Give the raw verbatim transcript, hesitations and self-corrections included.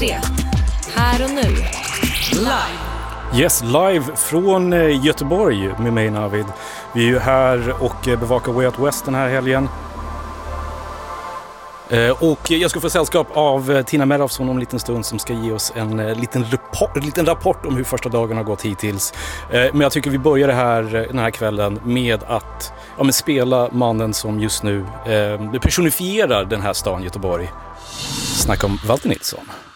tre. Här och nu. Live. Yes, live från Göteborg med mig Navid. Vi är ju här och bevakar Way Out West den här helgen. Och jag ska få sällskap av Tina Melofsson om en liten stund som ska ge oss en liten rapport, en liten rapport om hur första dagen har gått hittills. Men jag tycker vi börjar det här, den här kvällen med att ja, men spela mannen som just nu eh, personifierar den här stan Göteborg. Snacka om Walter Nilsson.